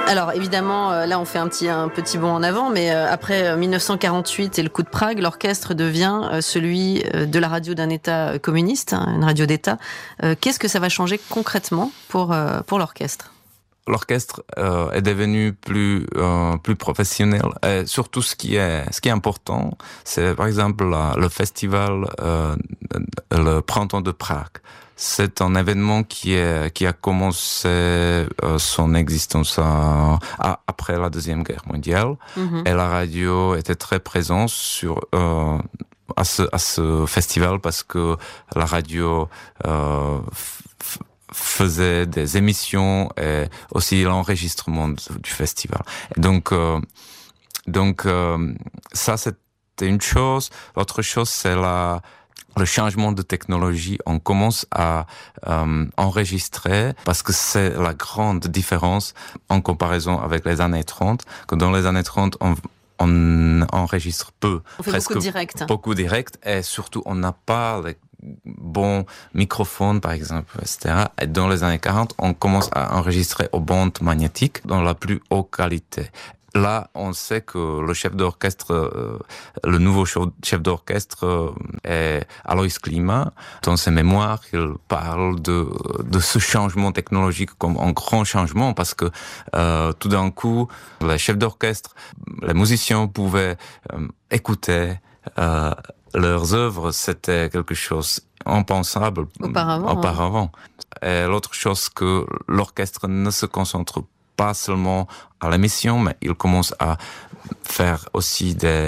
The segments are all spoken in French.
Alors évidemment, là on fait un petit bond en avant, mais après 1948 et le coup de Prague, l'orchestre devient celui de la radio d'un État communiste, une radio d'État. Qu'est-ce que ça va changer concrètement pour l'orchestre ? L'orchestre est devenu plus professionnel. Et surtout, ce qui est important, c'est par exemple le festival, le Printemps de Prague. C'est un événement qui a commencé son existence après la Deuxième Guerre mondiale. Et la radio était très présente à ce festival parce que la radio faisait des émissions et aussi l'enregistrement du festival. Et donc ça c'était une chose. L'autre chose c'est le changement de technologie. On commence à enregistrer parce que c'est la grande différence en comparaison avec les années 30, que dans les années 30 on enregistre peu. On fait beaucoup direct. Beaucoup direct et surtout on n'a pas les bons microphones par exemple, etc. Et dans les années 40, on commence à enregistrer aux bandes magnétiques dans la plus haute qualité. Là, on sait que le chef d'orchestre, le nouveau chef d'orchestre est Alois Klima. Dans ses mémoires, il parle de ce changement technologique comme un grand changement parce que tout d'un coup, les chefs d'orchestre, les musiciens pouvaient écouter leurs œuvres. C'était quelque chose impensable auparavant. Et l'autre chose que l'orchestre ne se concentre pas seulement à l'émission, mais il commence à faire aussi des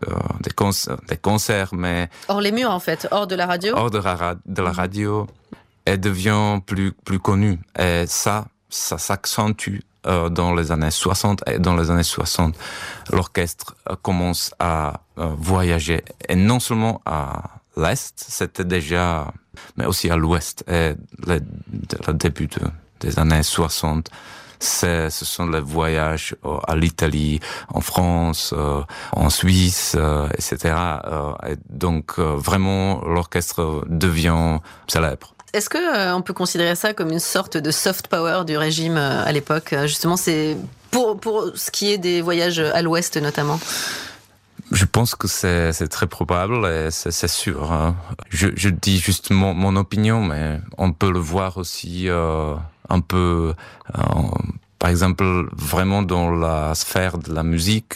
concerts, mais hors les murs en fait, hors de la radio. Hors de la radio, et devient plus connu. Et ça s'accentue dans les années 60. Et dans les années 60, l'orchestre commence à voyager, et non seulement à l'est, c'était déjà, mais aussi à l'ouest. Et le début des années 60. Ce sont les voyages à l'Italie, en France, en Suisse, etc. Et donc vraiment l'orchestre devient célèbre. Est-ce que on peut considérer ça comme une sorte de soft power du régime à l'époque ? Justement, c'est pour ce qui est des voyages à l'ouest notamment. Je pense que c'est très probable et c'est sûr. Hein. Je dis juste mon opinion, mais on peut le voir aussi un peu, par exemple, vraiment dans la sphère de la musique,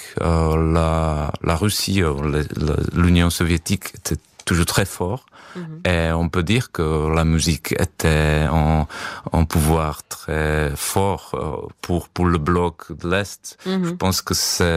la Russie, l'Union soviétique était toujours très fort. Et on peut dire que la musique était en pouvoir très fort pour le bloc de l'Est. Je pense que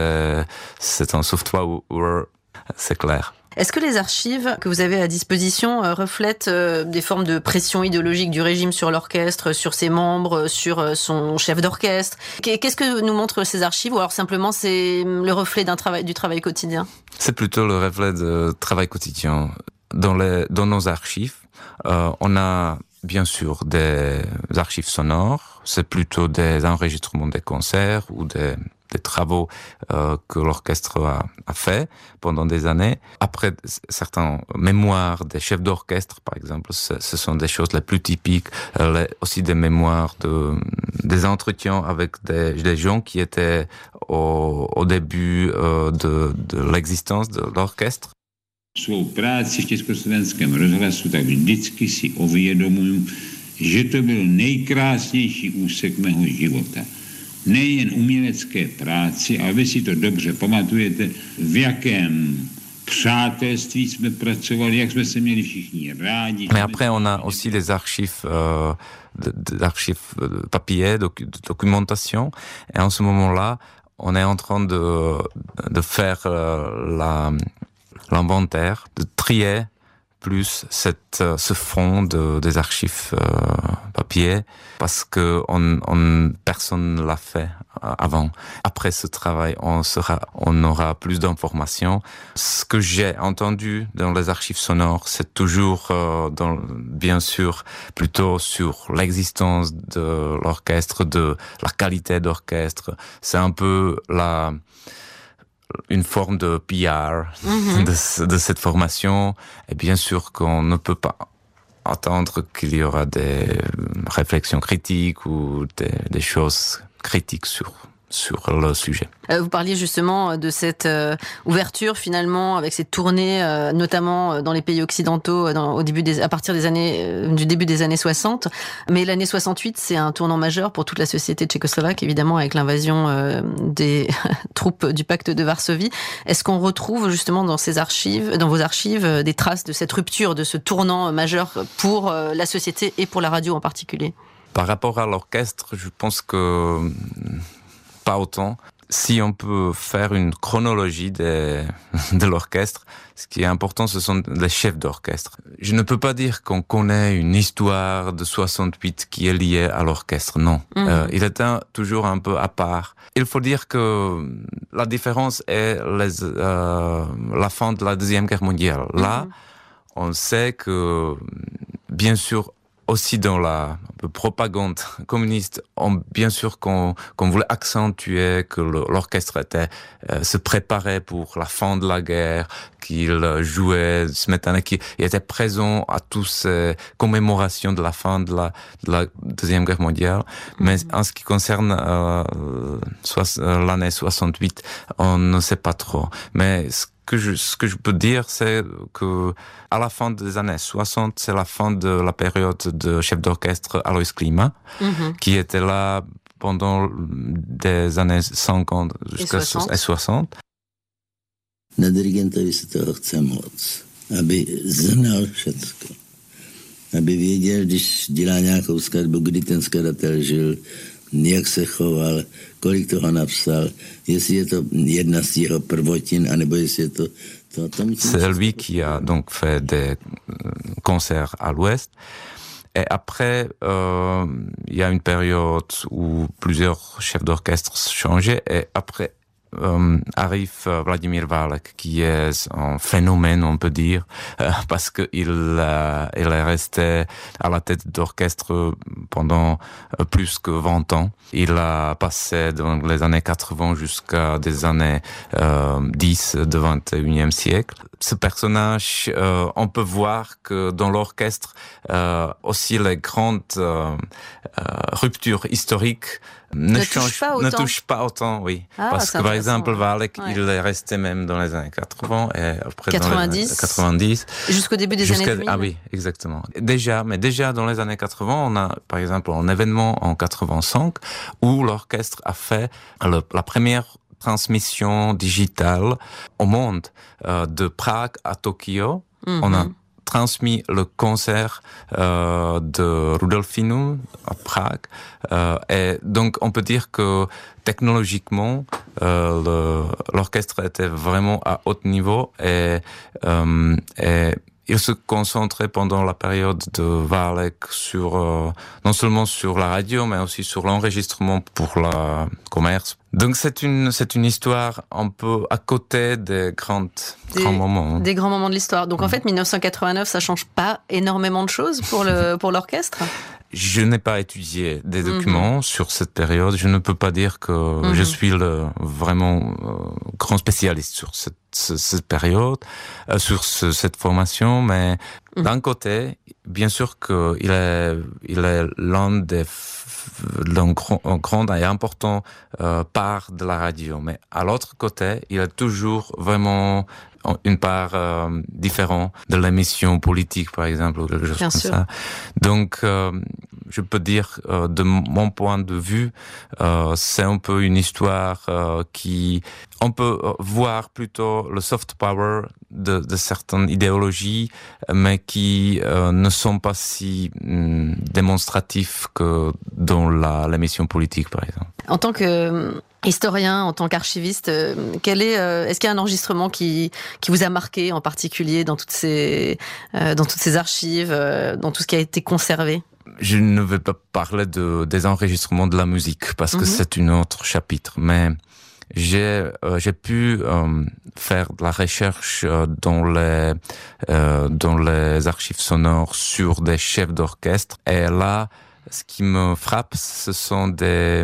c'est un soft power, c'est clair. Est-ce que les archives que vous avez à disposition reflètent des formes de pression idéologique du régime sur l'orchestre, sur ses membres, sur son chef d'orchestre ? Qu'est-ce que nous montrent ces archives ? Ou alors simplement c'est le reflet du travail quotidien ? C'est plutôt le reflet du travail quotidien. Dans nos archives, on a bien sûr des archives sonores, c'est plutôt des enregistrements des concerts ou des travaux que l'orchestre a fait pendant des années. Après, certains mémoires des chefs d'orchestre, par exemple, ce sont des choses les plus typiques. Aussi des mémoires des entretiens avec des gens qui étaient au début de l'existence de l'orchestre. Svou práci v Československém rozhlasu, tak vždycky si uvědomuji, že to byl nejkrásnější úsek mého života. Nejen umělecké práci, ale vy si to dobře pamatujete, v jakém přátelství jsme pracovali, jak jsme se měli všichni rádi. Mais après, on a aussi les archives, papier, de documentation. Et en ce moment-là, on est en train de faire l'inventaire, de trier plus ce fond des archives papier, parce que personne ne l'a fait avant. Après ce travail, on aura plus d'informations. Ce que j'ai entendu dans les archives sonores, c'est toujours, bien sûr, plutôt sur l'existence de l'orchestre, de la qualité d'orchestre. C'est un peu une forme de PR de cette formation. Et bien sûr qu'on ne peut pas attendre qu'il y aura des réflexions critiques ou des choses critique sur le sujet. Vous parliez justement de cette ouverture finalement avec ces tournées, notamment dans les pays occidentaux à partir du début des années 60. Mais l'année 68, c'est un tournant majeur pour toute la société tchécoslovaque, évidemment, avec l'invasion des troupes du pacte de Varsovie. Est-ce qu'on retrouve justement dans vos archives, des traces de cette rupture, de ce tournant majeur pour la société et pour la radio en particulier? Par rapport à l'orchestre, je pense que pas autant. Si on peut faire une chronologie de l'orchestre, ce qui est important, ce sont les chefs d'orchestre. Je ne peux pas dire qu'on connaît une histoire de 68 qui est liée à l'orchestre, non. Il était toujours un peu à part. Il faut dire que la différence est la fin de la Deuxième Guerre mondiale. Là, on sait que, bien sûr, aussi dans la propagande communiste, bien sûr qu'on voulait accentuer que l'orchestre se préparait pour la fin de la guerre, qu'il jouait Smetana, qu'il était présent à toutes ces commémorations de la fin de la Deuxième Guerre mondiale. Mais en ce qui concerne l'année 68, on ne sait pas trop. Mais ce que je peux dire, c'est que à la fin des années 60, c'est la fin de la période de chef d'orchestre Alois Klima, qui était là pendant des années 50 jusqu'à 60. Na dirigentovi se toho chce moc, aby znal všecko. Aby věděl, když dělá nějakou skladbu, kdy ten skladatel žil, jak se choval, kolik toho napsal, jestli je to jedna z jeho prvotin, anebo jestli je to... C'est lui qui a donc fait des concerts à l'Ouest. Et après, il y a une période où plusieurs chefs d'orchestre changeaient. Et après, arrive Vladimír Válek, qui est un phénomène, on peut dire, parce que il est resté à la tête d'orchestre pendant plus que 20 ans. Il a passé dans les années 80 jusqu'à des années 10 du 21e siècle. Ce personnage, on peut voir que dans l'orchestre, aussi les grandes ruptures historiques ne touchent pas autant, oui. Parce que par exemple, Válek, il est resté même dans les années 80 et après 90. Jusqu'au début des années 2000. Ah oui, exactement. Déjà dans les années 80, on a par exemple un événement en 85 où l'orchestre a fait la première transmission digitale au monde de Prague à Tokyo. On a transmis le concert de Rudolfinum à Prague. Et donc, on peut dire que technologiquement, l'orchestre était vraiment à haut niveau et il se concentrait pendant la période de Válek sur non seulement sur la radio, mais aussi sur l'enregistrement pour le commerce. Donc c'est une histoire un peu à côté des grands moments. Des grands moments de l'histoire. Donc en fait, 1989, ça change pas énormément de choses pour l'orchestre. Je n'ai pas étudié des documents sur cette période. Je ne peux pas dire que je suis vraiment grand spécialiste sur cette période, sur cette formation. Mais d'un côté, bien sûr qu'il est l'un grand et important part de la radio. Mais à l'autre côté, il est toujours vraiment une part différente de l'émission politique, par exemple, ou quelque chose comme ça. Donc, je peux dire, de mon point de vue, c'est un peu une histoire qui... On peut voir plutôt le soft power de certaines idéologies, mais qui ne sont pas si démonstratifs que dans l'émission politique, par exemple. En tant que historien, en tant qu'archiviste, est-ce qu'il y a un enregistrement qui vous a marqué en particulier dans toutes ces archives, dans tout ce qui a été conservé? Je ne vais pas parler des enregistrements de la musique parce que c'est un autre chapitre, mais j'ai pu faire de la recherche dans les archives sonores sur des chefs d'orchestre. Et là, ce qui me frappe, ce sont des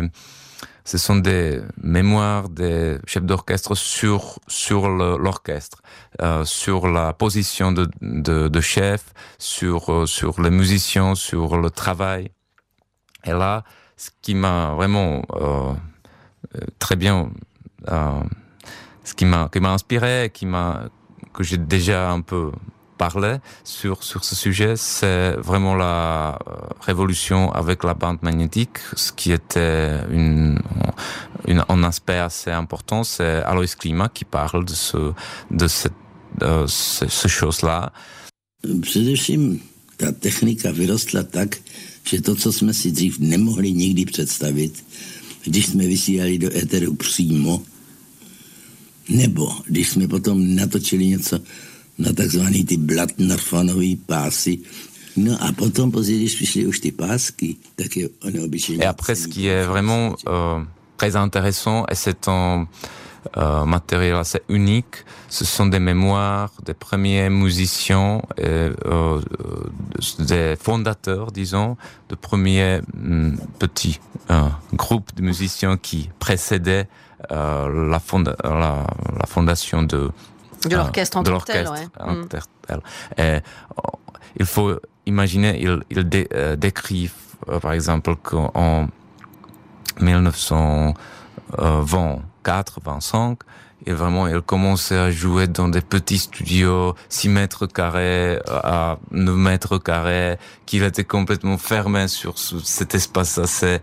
mémoires des chefs d'orchestre sur l'orchestre, sur la position de chef, sur les musiciens, sur le travail. Et là, ce qui m'a vraiment très bien, ce qui m'a inspiré, que j'ai déjà un peu parlé sur ce sujet, c'est vraiment la révolution avec la bande magnétique, ce qui était un aspect assez important. C'est Alois Klima qui parle de ces choses-là. Především ta technika vyrostla tak, že to, co jsme si dřív nemohli nikdy představit, když jsme vysílali do éteru přímo, nebo když jsme potom natočili něco na takzvaný ty Blattner-fanový pásy. No a potom později, když přišly už ty pásky, tak je neobyčejně. Et après, ce qui est vraiment très intéressant, et c'est un matériel assez unique, ce sont des mémoires des premiers musiciens et des fondateurs, disons, de premiers petits groupes de musiciens qui précédaient la fondation de l'orchestre en tant que tel. Et il faut imaginer, ils décrivent, par exemple, qu'en 1924-25, et vraiment, il commençait à jouer dans des petits studios, 6 mètres carrés à 9 mètres carrés, qu'il était complètement fermé sur cet espace assez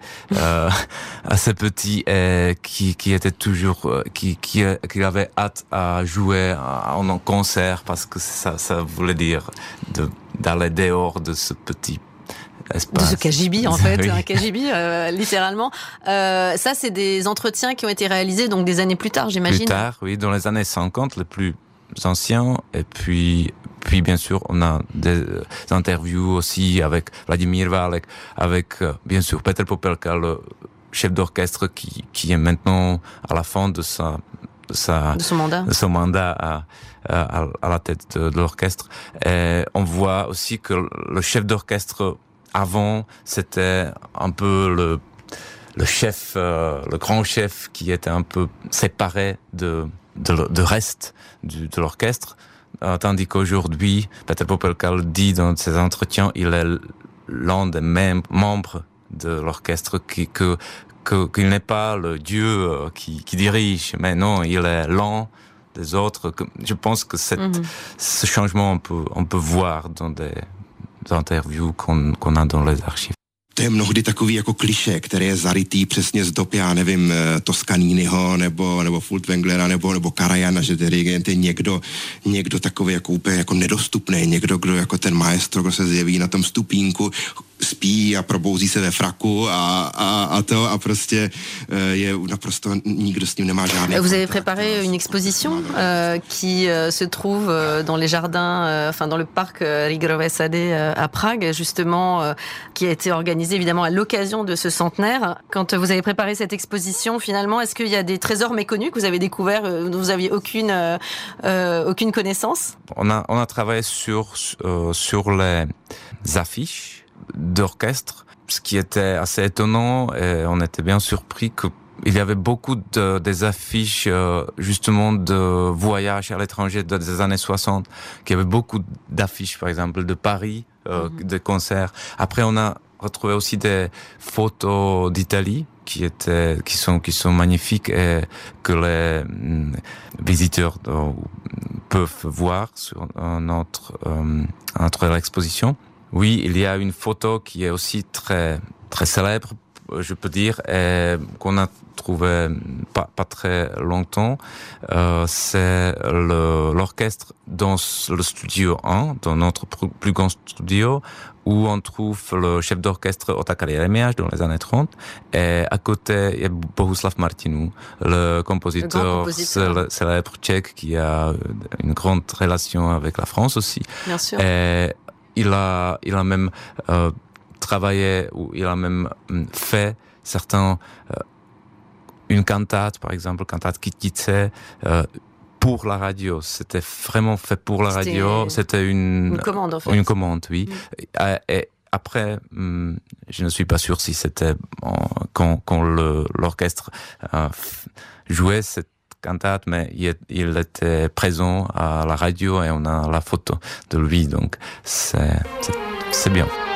petit et qui était toujours, qui avait hâte à jouer en concert parce que ça voulait dire d'aller dehors de ce petit espace. De ce cagibi, en fait, oui. un cagibi, littéralement. Ça, c'est des entretiens qui ont été réalisés donc des années plus tard, j'imagine. Plus tard, oui, dans les années 50, les plus anciens. Et puis bien sûr, on a des interviews aussi avec Vladimír Válek, avec, bien sûr, Petr Popelka, le chef d'orchestre qui est maintenant à la fin de son mandat à la tête de l'orchestre. Et on voit aussi que le chef d'orchestre avant, c'était un peu le chef, le grand chef qui était un peu séparé de reste de l'orchestre, tandis qu'aujourd'hui, Petr Popelka le dit dans ses entretiens, il est l'un des membres de l'orchestre qu'il n'est pas le dieu qui dirige, mais non, il est l'un des autres. Je pense que ce changement on peut voir dans des interviews qu'on a dans les archives. To je mnohdy takový jako klišé, který je zarytý přesně z dob, já nevím, Toscaniniho nebo Furtwänglera nebo Karajana, že dirigent je někdo takový jako úplně jako nedostupný, někdo, kdo jako ten maestro, kdo se zjeví na tom stupínku, spí a probouzí se ve fraku a prostě je naprosto, nikdo s ním nemá žádný Vous avez kontakt. préparé une exposition qui se trouve dans les jardins, dans le parc Rigrové Sady à Prague, justement, qui a été organisée évidemment à l'occasion de ce centenaire. Quand vous avez préparé cette exposition, finalement, est-ce qu'il y a des trésors méconnus que vous avez découverts, dont vous n'aviez aucune connaissance? On a travaillé sur les affiches d'orchestre, ce qui était assez étonnant, et on était bien surpris qu'il y avait beaucoup des affiches justement de voyages à l'étranger des années 60, qu'il y avait beaucoup d'affiches, par exemple, de Paris, de concerts. Après, on a retrouvé aussi des photos d'Italie qui sont magnifiques et que les visiteurs peuvent voir sur notre exposition. Oui, il y a une photo qui est aussi très très célèbre, je peux dire, et qu'on a trouvé pas très longtemps. C'est l'orchestre dans le studio 1, dans notre plus grand studio, où on trouve le chef d'orchestre Otakar Jeremiáš dans les années 30, et à côté il y a Bohuslav Martinů, le compositeur célèbre tchèque qui a une grande relation avec la France aussi. Bien sûr. Et il a même travaillé, ou il a même fait une cantate, par exemple, cantate Kytice, pour la radio. C'était vraiment fait pour la radio. C'était une commande, en fait. Une commande, oui. Et après, je ne suis pas sûr si c'était quand l'orchestre jouait cette cantate, mais il était présent à la radio et on a la photo de lui, donc c'est bien.